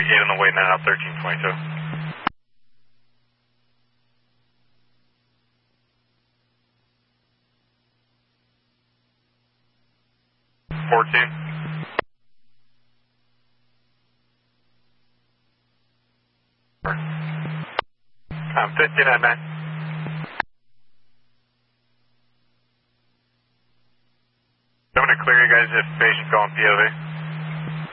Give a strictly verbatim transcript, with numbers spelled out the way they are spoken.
eight on the way now, thirteen twenty-two. fourteen. Um, fifteen at nine. I'm going to clear you guys if patient calling P O V.